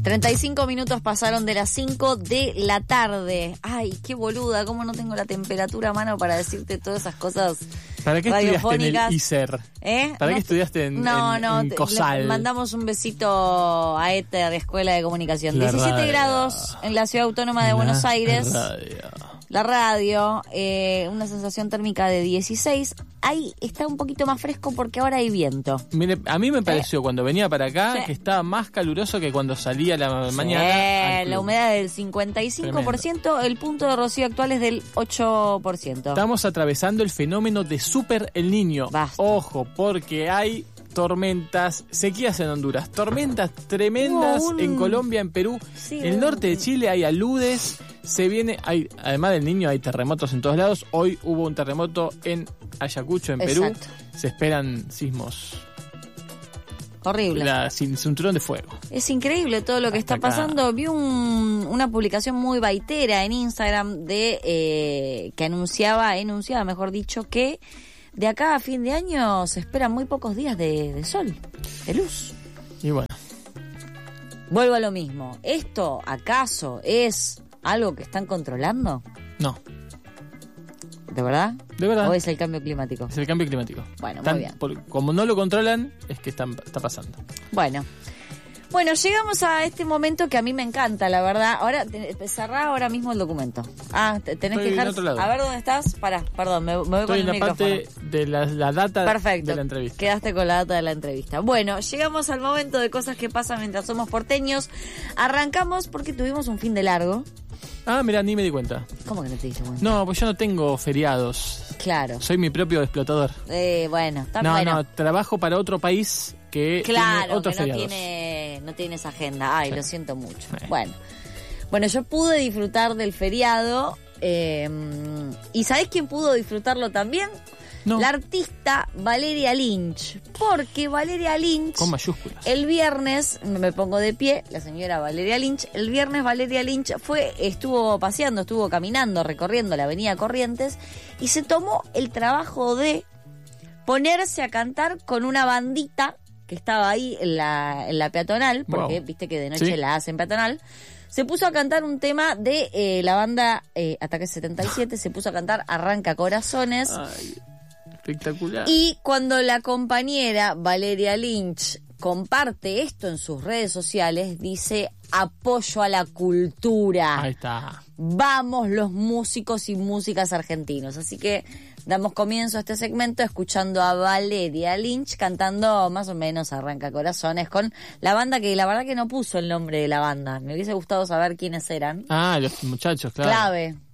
35 minutos pasaron de las 5 de la tarde. Ay, qué boluda, cómo no tengo la temperatura a mano para decirte todas esas cosas ¿Para qué estudiaste en el ISER? ¿Para no, qué estudiaste en COSAL? Le mandamos un besito a ETA de Escuela de Comunicación. 17 grados en la Ciudad Autónoma de Buenos Aires. La radio, una sensación térmica de 16. Ahí está un poquito más fresco porque ahora hay viento. Mire, a mí me pareció cuando venía para acá que estaba más caluroso que cuando salía la mañana. La humedad del 55%, tremendo. El punto de rocío actual es del 8%. Estamos atravesando el fenómeno de Super El Niño. Basta. Ojo, porque hay tormentas, sequías en Honduras, tormentas tremendas en Colombia, en Perú, en el norte de Chile hay aludes, además del Niño hay terremotos en todos lados. Hoy hubo un terremoto en Ayacucho, en Perú. Exacto. Se esperan sismos. Horrible. Sin cinturón de fuego. Es increíble todo lo que está pasando. Vi una publicación muy baitera en Instagram que enunciaba, mejor dicho, que de acá a fin de año se esperan muy pocos días de sol, de luz. Y bueno. Vuelvo a lo mismo. ¿Esto acaso es algo que están controlando? No. ¿De verdad? De verdad. ¿O es el cambio climático? Es el cambio climático. Bueno, muy bien. Como no lo controlan, es que está pasando. Bueno, llegamos a este momento que a mí me encanta, la verdad. Ahora, cerrá ahora mismo el documento. Tenés que dejar... A ver, ¿dónde estás? Perdón, me voy con el micrófono. Estoy en la parte de la data. Perfecto. De la entrevista. Quedaste con la data de la entrevista. Bueno, llegamos al momento de cosas que pasan mientras somos porteños. Arrancamos porque tuvimos un fin de largo. Mira, ni me di cuenta. ¿Cómo que no te diste cuenta? No, pues yo no tengo feriados. Claro. Soy mi propio explotador. Bueno, está bueno. No, trabajo para otro país que tiene otros feriados. No tiene esa agenda. Ay, sí. Lo siento mucho. Bueno, yo pude disfrutar del feriado. ¿Y sabés quién pudo disfrutarlo también? No. La artista Valeria Lynch. Porque Valeria Lynch... Con mayúsculas. El viernes, me pongo de pie, la señora Valeria Lynch. El viernes Valeria Lynch estuvo caminando, recorriendo la avenida Corrientes y se tomó el trabajo de ponerse a cantar con una bandita que estaba ahí en la peatonal, porque viste que de noche la hacen peatonal. Se puso a cantar un tema de la banda Ataque 77, se puso a cantar Arranca Corazones. Ay, espectacular. Y cuando la compañera Valeria Lynch comparte esto en sus redes sociales, dice: apoyo a la cultura. Ahí está. Vamos los músicos y músicas argentinos. Así que damos comienzo a este segmento escuchando a Valeria Lynch cantando más o menos Arranca Corazones con la banda que la verdad que no puso el nombre de la banda. Me hubiese gustado saber quiénes eran. Los muchachos, claro. Clave.